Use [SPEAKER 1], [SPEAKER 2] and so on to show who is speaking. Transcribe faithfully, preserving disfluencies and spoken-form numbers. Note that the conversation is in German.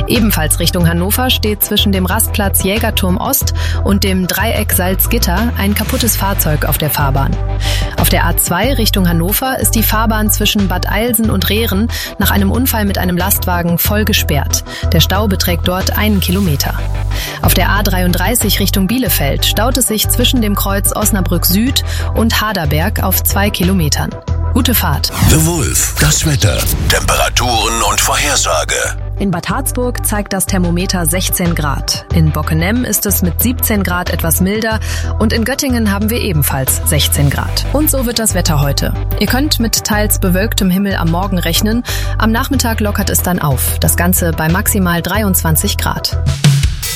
[SPEAKER 1] Ebenfalls Richtung Hannover steht zwischen dem Rastplatz Jägerturm Ost und dem Dreieck Salzgitter ein kaputtes Fahrzeug auf der Fahrbahn. Auf der A zwei Richtung Hannover ist die Fahrbahn zwischen Bad Eilsen und Rehren nach einem Unfall mit einem Lastwagen voll gesperrt. Der Stau beträgt dort einen Kilometer. Auf der A dreiunddreißig Richtung Bielefeld staut es sich zwischen dem Kreuz Osnabrück Süd und Haderberg auf zwei Kilometern. Gute Fahrt.
[SPEAKER 2] The Wolf, das Wetter, Temperaturen und Vorhersage.
[SPEAKER 1] In Bad Harzburg zeigt das Thermometer sechzehn Grad. In Bockenem ist es mit siebzehn Grad etwas milder und in Göttingen haben wir ebenfalls sechzehn Grad. Und so wird das Wetter heute. Ihr könnt mit teils bewölktem Himmel am Morgen rechnen. Am Nachmittag lockert es dann auf. Das Ganze bei maximal dreiundzwanzig Grad.